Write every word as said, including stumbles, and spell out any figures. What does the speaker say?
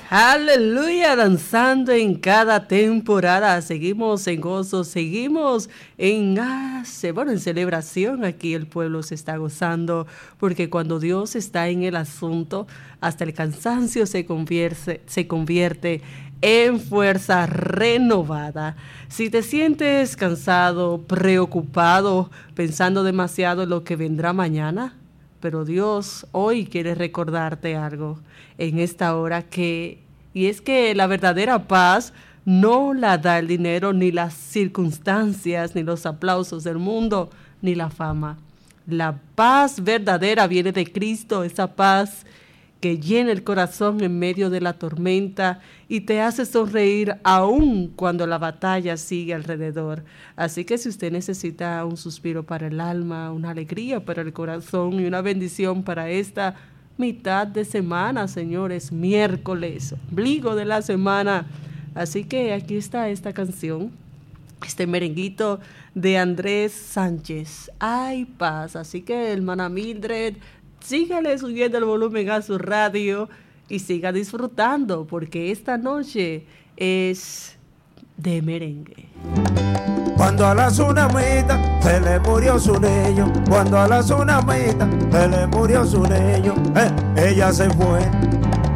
Aleluya, danzando en cada temporada. Seguimos en gozo, seguimos en, ah, bueno, en celebración. Aquí el pueblo se está gozando porque cuando Dios está en el asunto, hasta el cansancio se convierte, se convierte en fuerza renovada. Si te sientes cansado, preocupado, pensando demasiado en lo que vendrá mañana, pero Dios hoy quiere recordarte algo en esta hora, que y es que la verdadera paz no la da el dinero, ni las circunstancias, ni los aplausos del mundo, ni la fama. La paz verdadera viene de Cristo, esa paz que llena el corazón en medio de la tormenta y te hace sonreír aún cuando la batalla sigue alrededor. Así que si usted necesita un suspiro para el alma, una alegría para el corazón y una bendición para esta mitad de semana, señores, miércoles, ombligo de la semana. Así que aquí está esta canción, este merenguito de Andrés Sánchez, Hay Paz. Así que, hermana Mildred, sígale subiendo el volumen a su radio y siga disfrutando, porque esta noche es de merengue. Cuando a la tsunamita se le murió su niño, cuando a la tsunamita se le murió su niño, eh, ella se fue